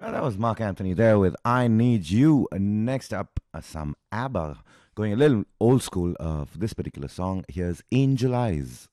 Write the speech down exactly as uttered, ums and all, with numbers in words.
Uh, that was Mark Anthony there with I Need You. Uh, Next up, uh, some ABBA. Going a little old school of this particular song. Here's Angel Eyes.